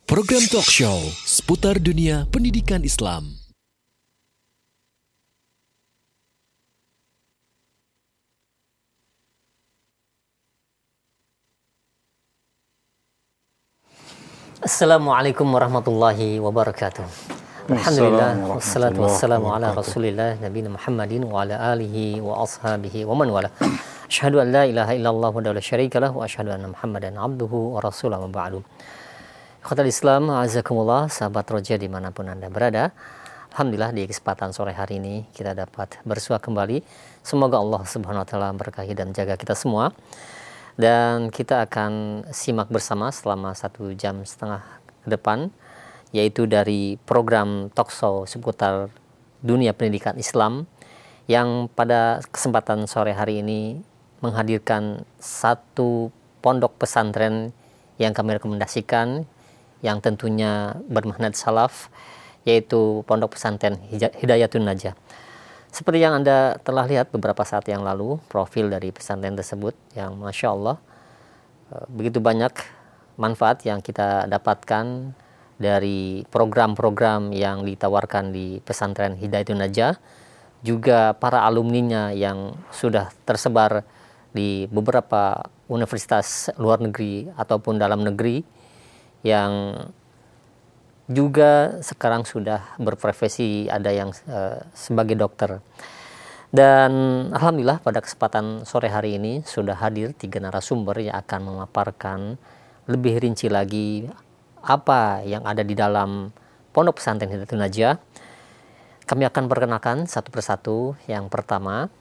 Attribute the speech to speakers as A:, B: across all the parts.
A: Program talk show seputar dunia pendidikan Islam.
B: Assalamualaikum warahmatullahi wabarakatuh. Alhamdulillah wassalatu wassalamu ala Rasulillah nabiyina Muhammadin wa ala alihi wa ashabihi wa man wala. Asyhadu an la ilaha illallah wa la syarikalah wa asyhadu anna Muhammadan abduhu wa rasuluhu wa ba'du. Ikhwatal Islam, azakumullah, sahabat roja dimanapun Anda berada. Alhamdulillah di kesempatan sore hari ini kita dapat bersua kembali. Semoga Allah Subhanahu wa taala berkahi dan jaga kita semua. Dan kita akan simak bersama selama 1,5 jam ke depan, yaitu dari program talkshow seputar dunia pendidikan Islam yang pada kesempatan sore hari ini menghadirkan satu pondok pesantren yang kami rekomendasikan, yang tentunya bermanhaj salaf, yaitu Pondok Pesantren Hidayatun Najah. Seperti yang Anda telah lihat beberapa saat yang lalu, profil dari pesantren tersebut yang Masya Allah begitu banyak manfaat yang kita dapatkan dari program-program yang ditawarkan di pesantren Hidayatun Najah, juga para alumninya yang sudah tersebar di beberapa universitas luar negeri ataupun dalam negeri, yang juga sekarang sudah berprofesi, ada yang sebagai dokter. Dan alhamdulillah pada kesempatan sore hari ini sudah hadir 3 narasumber yang akan memaparkan lebih rinci lagi apa yang ada di dalam Pondok Pesantren Hidayatun Najah. Kami akan perkenalkan satu persatu. Yang pertama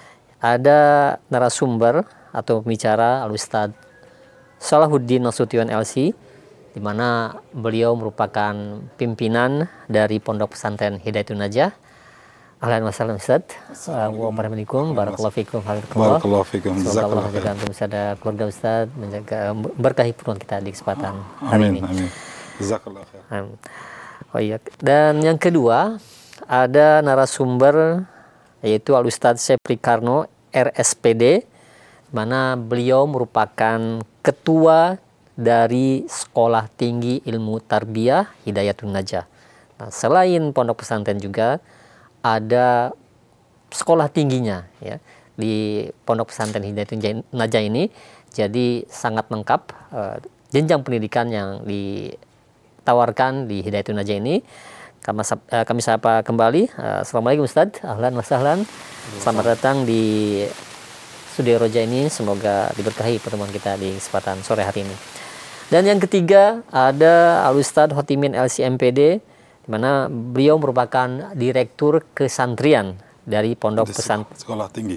B: ada narasumber atau pembicara Al-Ustadz Salahuddin Nasution LC, di mana beliau merupakan pimpinan dari Pondok Pesantren Hidayatun Najah. Ahlan wa sahlan Ustaz. Assalamualaikum barakallahu fikum.
C: Barakallahu fikum.
B: Semoga Allah menjaga antum ada keluarga Ustaz, menjaga berkahi penuh kita di kesempatan hari ini.
C: Amin. Jazakallahu khair.
B: Oh iya. Dan yang kedua ada narasumber yaitu Al-Ustadz Sepri Karno RSPD, di mana beliau merupakan ketua dari Sekolah Tinggi Ilmu Tarbiyah Hidayatun Najah. Nah, selain pondok pesantren juga ada sekolah tingginya ya di Pondok Pesantren Hidayatun Najah ini. Jadi sangat lengkap jenjang pendidikan yang ditawarkan di Hidayatun Najah ini. Kami sapa kembali. Assalamualaikum Ustaz. Ahlan wa sahlan. Selamat datang di studio Roja ini. Semoga diberkahi pertemuan kita di kesempatan sore hari ini. Dan yang ketiga ada Al-Ustadz Hotimin LCMPD, di mana beliau merupakan direktur kesantrian dari Pondok Pesantren
C: Sekolah Tinggi.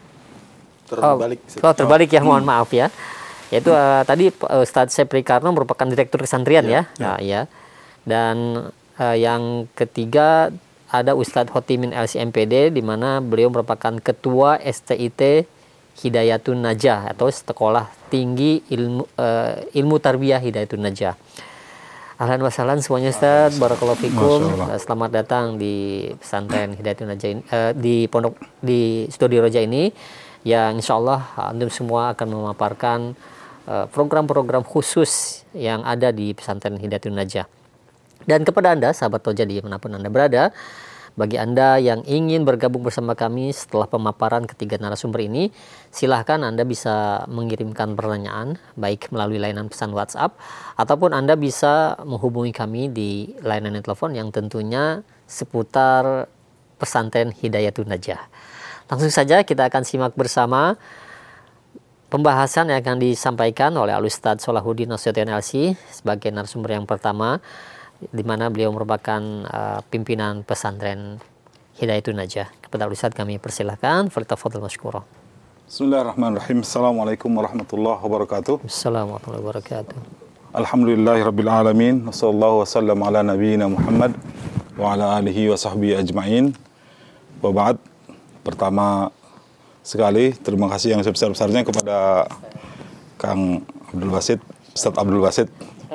B: Terbalik ya, mohon maaf ya. Yaitu tadi Ustadz Sepri Karno merupakan direktur kesantrian ya. Nah, ya. Dan yang ketiga ada Ustadz Hotimin LCMPD, di mana beliau merupakan ketua STIT Hidayatun Najah atau Sekolah Tinggi Ilmu Tarbiyah Hidayatun Najah. Ahlan wa sahlan semuanya Ustaz, barakallahu fikum. Selamat datang di pesantren Hidayatun Najah ini, di pondok di studio Roja ini, yang insyaallah antum semua akan memaparkan program-program khusus yang ada di pesantren Hidayatun Najah. Dan kepada Anda sahabat Roja dimanapun Anda berada, bagi Anda yang ingin bergabung bersama kami setelah pemaparan ketiga narasumber ini, silahkan Anda bisa mengirimkan pertanyaan baik melalui layanan pesan WhatsApp, ataupun Anda bisa menghubungi kami di layanan telepon yang tentunya seputar pesantren Hidayatun Najah. Langsung saja kita akan simak bersama pembahasan yang akan disampaikan oleh Al-Ustadz Salahuddin Nasution LC sebagai narasumber yang pertama, di mana beliau merupakan pimpinan pesantren Hidayatun Najah. Kepada Ustaz kami persilahkan, falyatafadhal masykurah.
C: Bismillahirrahmanirrahim. Assalamualaikum warahmatullahi wabarakatuh.
B: Assalamualaikum warahmatullahi wabarakatuh.
C: Alhamdulillahirabbil alamin. Wassallallahu wasallam ala nabiyyina Muhammad wa ala alihi wa sahbihi ajma'in. Wa ba'd. Pertama sekali terima kasih yang sebesar-besarnya kepada Kang Abdul Basit, Ustaz Abdul Basit,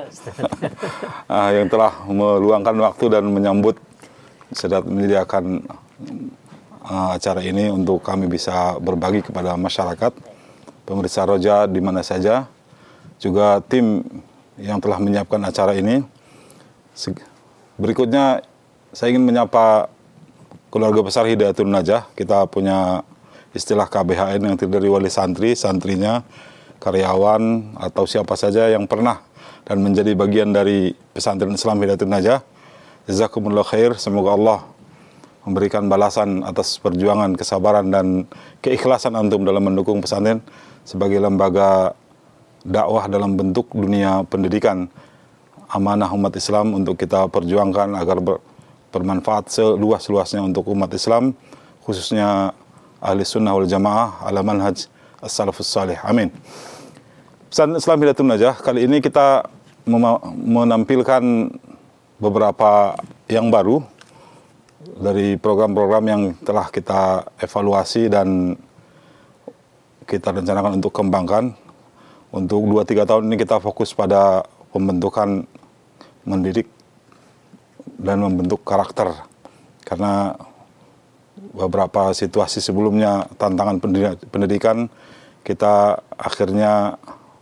C: yang telah meluangkan waktu dan menyambut sedang menyediakan acara ini untuk kami bisa berbagi kepada masyarakat, pemirsa Roja di mana saja, juga tim yang telah menyiapkan acara ini. Berikutnya saya ingin menyapa keluarga besar Hidayatul Najah. Kita punya istilah KBHN yang terdiri dari wali santri, santrinya, karyawan, atau siapa saja yang pernah dan menjadi bagian dari pesantren Islam Hidayatul Najah. Jazakumullah khair, semoga Allah memberikan balasan atas perjuangan, kesabaran, dan keikhlasan antum dalam mendukung pesantren sebagai lembaga dakwah dalam bentuk dunia pendidikan. Amanah umat Islam untuk kita perjuangkan agar bermanfaat seluas-luasnya untuk umat Islam, khususnya ahli sunnah wal jamaah ala manhaj as-salafus salih. Amin. Pesantren Islam Hidayatul Najah kali ini kita menampilkan beberapa yang baru dari program-program yang telah kita evaluasi dan kita rencanakan untuk kembangkan. Untuk 2-3 tahun ini kita fokus pada pembentukan mendidik dan membentuk karakter, karena beberapa situasi sebelumnya tantangan pendidikan kita akhirnya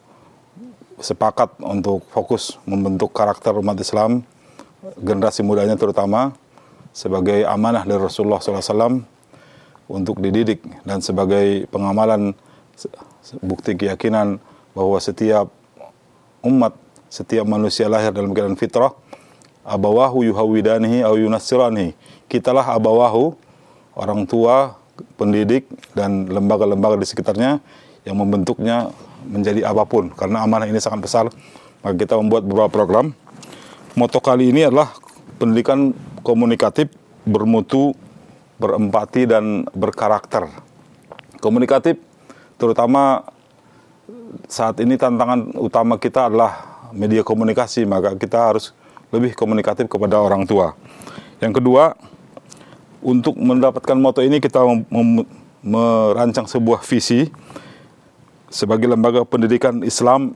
C: sepakat untuk fokus membentuk karakter umat Islam, generasi mudanya terutama, sebagai amanah dari Rasulullah SAW untuk dididik dan sebagai pengamalan bukti keyakinan bahwa setiap umat, setiap manusia lahir dalam keadaan fitrah, abawahu yuhawidanihi au yunassiranihi. Kitalah abawahu, orang tua, pendidik, dan lembaga-lembaga di sekitarnya yang membentuknya menjadi apapun. Karena amanah ini sangat besar, maka kita membuat beberapa program. Moto kali ini adalah pendidikan komunikatif, bermutu, berempati, dan berkarakter. Komunikatif, terutama saat ini tantangan utama kita adalah media komunikasi, maka kita harus lebih komunikatif kepada orang tua. Yang kedua, untuk mendapatkan moto ini kita merancang sebuah visi sebagai lembaga pendidikan Islam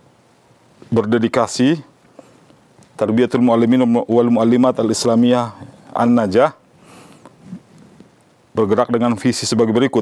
C: berdedikasi Tarbiyatul Muallimin wal Muallimat Al-Islamiyah An-Najah, bergerak dengan visi sebagai berikut.